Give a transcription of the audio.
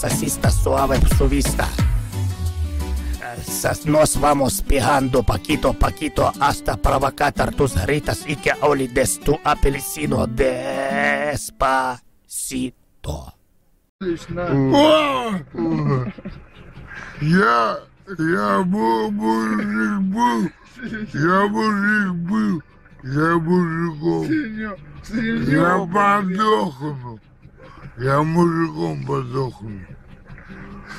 Asista suave su vista. Nos vamos pegando poquito hasta provocar tus gritas y que olides tu apellido despacito. Я мужик был, я мужиком, я подохну, я мужиком подохну.